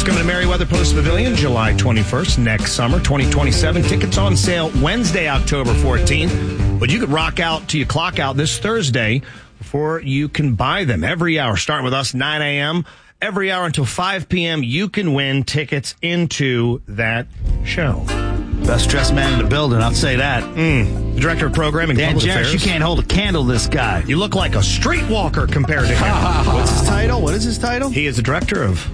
coming to Merriweather Post Pavilion July 21st, next summer, 2027. Tickets on sale Wednesday, October 14th. But you could rock out till you clock out this Thursday before you can buy them. Every hour, starting with us, 9 a.m., every hour until 5 p.m., you can win tickets into that show. Best dressed man in the building, I'll say that. The director of programming, Dan Public Jarrett, Affairs. you can't hold a candle to this guy. You look like a streetwalker compared to him. What's his title? What is his title? He is the director of